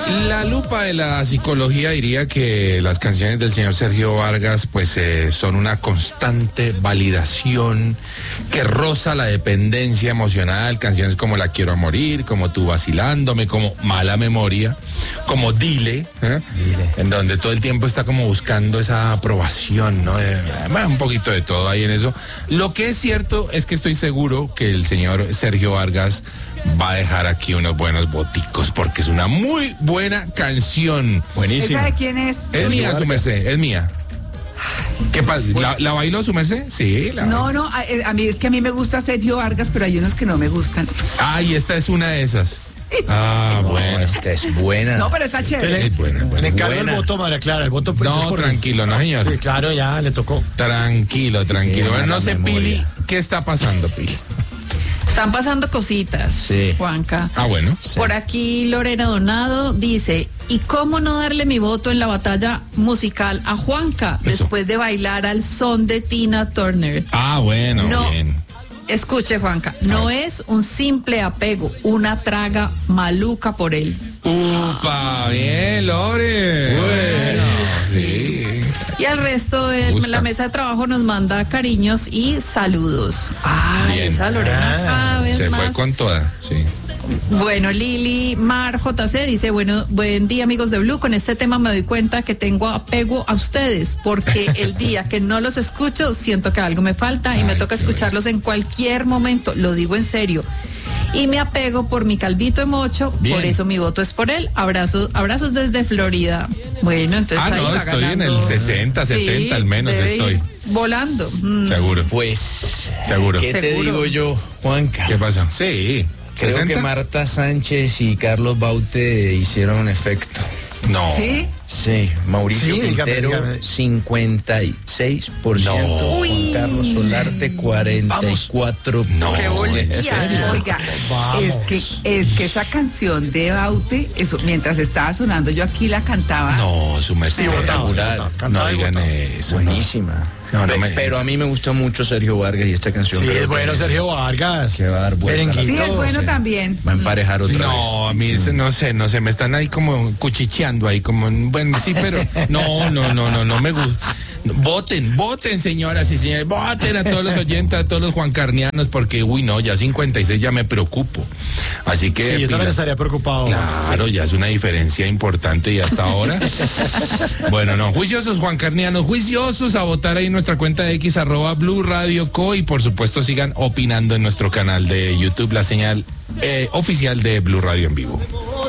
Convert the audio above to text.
La lupa de la psicología diría que las canciones del señor Sergio Vargas pues son una constante validación que roza la dependencia emocional. Canciones como La Quiero a Morir, como Tú Vacilándome, como Mala Memoria, como Dile, en donde todo el tiempo está como buscando esa aprobación, ¿no? Un poquito de todo ahí en eso. Lo que es cierto es que estoy seguro que el señor Sergio Vargas va a dejar aquí unos buenos boticos porque es una muy buena canción. Buenísima. ¿Esa de quién es? Es mía, su merced, es mía. ¿Qué pasa? ¿La bailó su merced? Sí, No, a mí me gusta Sergio Vargas, pero hay unos que no me gustan. Y esta es una de esas. Bueno. Esta es buena. No, pero está chévere. Es buena. Le encargo el voto, María Clara, el voto. No, tranquilo, no, señor. Sí, claro, ya le tocó. Tranquilo. Bueno, no sé, memoria. Pili, ¿qué está pasando, Pili? Están pasando cositas, Sí. Juanca. Bueno. Por aquí Lorena Donado dice, ¿y cómo no darle mi voto en la batalla musical a Juanca Eso. después de bailar al son de Tina Turner? Bueno, No. bien. Escuche, Juanca, no es un simple apego, una traga maluca por él. Upa, bien, Lore. Bueno, sí. Y al resto de Gusta. la mesa de trabajo nos manda cariños y saludos. Ay, Bien. esa Lorena cada vez Se más. fue con toda, sí. Bueno, Lili Mar JC dice, buen día amigos de Blue, con este tema me doy cuenta que tengo apego a ustedes, porque el día que no los escucho siento que algo me falta y me toca qué escucharlos en cualquier momento, lo digo en serio. Y me apego por mi calvito de mocho, Bien. por eso mi voto es por él. Abrazos desde Florida. Bueno, entonces ahí no, va estoy en ganando. el 60, 70 al menos debe ir estoy. volando. Seguro. Pues, Seguro. ¿qué te Seguro. digo yo, Juanca? ¿Qué pasa? Sí. Creo 60. que Marta Sánchez y Carlos Baute hicieron un efecto. No. ¿Sí? Sí, Mauricio Sí, dígame, Quintero, dígame. 56%. No. Juan Carlos Solarte, 44%. No. Qué ¿en boleteada. serio? Oiga, es que esa canción de Baute, eso, mientras estaba sonando yo aquí la cantaba. No, su merced. Sí, votaba, Espectacular. votaba, No cantaba y digan votaba. eso. no. Buenísima. No, no me- Pero a mí me gusta mucho Sergio Vargas y esta canción. Sí, creo es bueno que Sergio Vargas. que va a dar vuelta. Berenguito. Sí, es bueno Sí. también. Va a emparejar otra vez. No, a mí no sé, me están ahí como cuchicheando ahí, como, bueno, sí, pero no me gusta. Voten, señoras y señores, voten a todos los oyentes, a todos los juancarnianos, porque, ya 56 ya me preocupo. Así que, Sí, yo también pilas. estaría preocupado. Claro, ya es una diferencia importante y hasta ahora. Bueno, no, juiciosos juancarnianos, juiciosos a votar ahí en nuestra cuenta de X @Blue Radio Co, y por supuesto sigan opinando en nuestro canal de YouTube, la señal oficial de Blue Radio en vivo.